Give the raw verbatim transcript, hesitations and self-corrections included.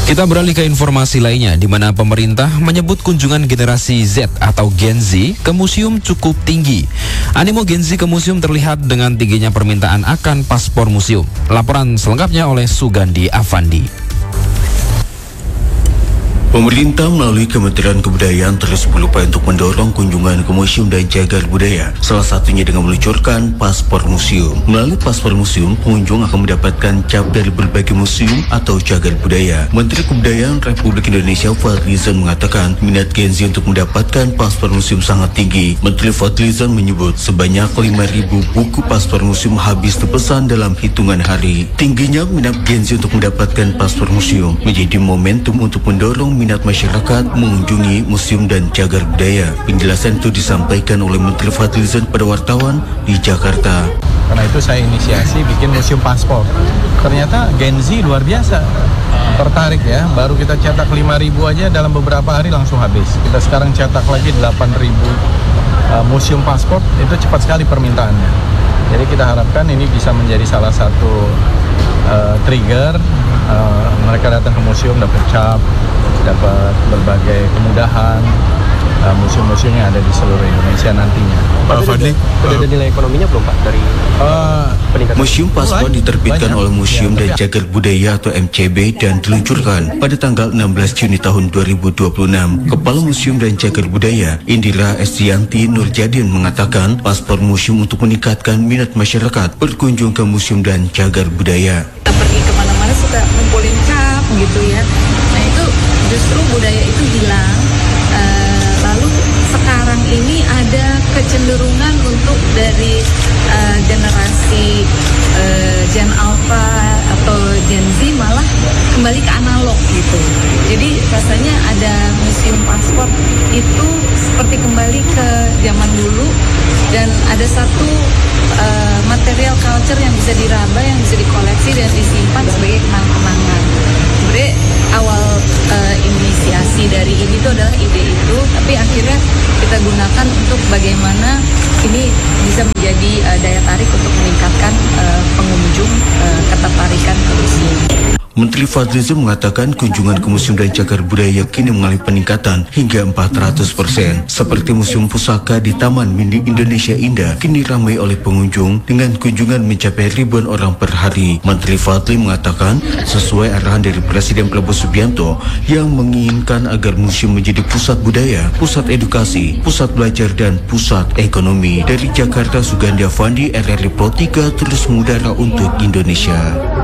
Kita beralih ke informasi lainnya, di mana pemerintah menyebut kunjungan generasi Z atau Gen Z ke museum cukup tinggi. Animo Gen Z ke museum terlihat dengan tingginya permintaan akan paspor museum. Laporan selengkapnya oleh Sugandi Avandi. Pemerintah melalui Kementerian Kebudayaan terus berupaya untuk mendorong kunjungan ke museum dan cagar budaya, salah satunya dengan meluncurkan paspor museum. Melalui paspor museum, pengunjung akan mendapatkan cap dari berbagai museum atau cagar budaya. Menteri Kebudayaan Republik Indonesia Fadlizon mengatakan minat Gen Z untuk mendapatkan paspor museum sangat tinggi. Menteri Fadlizon menyebut sebanyak lima ribu buku paspor museum habis terpesan dalam hitungan hari. Tingginya minat Gen Z untuk mendapatkan paspor museum menjadi momentum untuk mendorong minat masyarakat mengunjungi museum dan cagar budaya. Penjelasan itu disampaikan oleh Menteri Fadlizon pada wartawan di Jakarta. Karena itu saya inisiasi bikin museum paspor. Ternyata Gen Z luar biasa tertarik ya. Baru kita cetak lima ribu aja dalam beberapa hari langsung habis. Kita sekarang cetak lagi delapan ribu uh, museum paspor. Itu cepat sekali permintaannya. Jadi kita harapkan ini bisa menjadi salah satu uh, trigger uh, mereka datang ke museum dapat cap, dapat berbagai kemudahan uh, museum-museum yang ada di seluruh Indonesia nantinya. Pak Fadli, sudah ada nilai ekonominya belum Pak dari uh, peningkatan? Museum paspor diterbitkan oleh Museum dan Cagar Budaya atau M C B dan diluncurkan pada tanggal enam belas Juni tahun dua ribu dua puluh enam. Kepala Museum dan Cagar Budaya Indira Estianti Nurjadin mengatakan paspor museum untuk meningkatkan minat masyarakat berkunjung ke museum dan cagar budaya. Kita pergi kemana-mana suka ngumpulin cap gitu ya. Nah itu justru budaya itu hilang. Uh, lalu sekarang ini ada kecenderungan untuk dari uh, generasi uh, Gen Alpha atau Gen Z malah kembali ke analog gitu. Jadi rasanya ada museum paspor itu seperti kembali ke zaman dulu dan ada satu uh, material culture yang bisa diraba, yang bisa dikoleksi dan disimpan sebagai kenang-kenangan. Sebenarnya awal uh, inisiasi dari ini itu adalah ide itu, tapi akhirnya kita gunakan untuk bagaimana ini bisa menjadi uh, daya tarik untuk meningkatkan uh, pengunjung uh, ketertarikan ke museum. Menteri Fadlizon mengatakan kunjungan ke museum dan cagar budaya kini mengalami peningkatan hingga empat ratus persen. Seperti Museum Pusaka di Taman Mini Indonesia Indah kini ramai oleh pengunjung dengan kunjungan mencapai ribuan orang per hari. Menteri Fadli mengatakan sesuai arahan dari Presiden Prabowo Subianto yang menginginkan agar museum menjadi pusat budaya, pusat edukasi, pusat belajar dan pusat ekonomi. Dari Jakarta, Sugandi Avandi, R R I Pro tiga terus mengudara untuk Indonesia.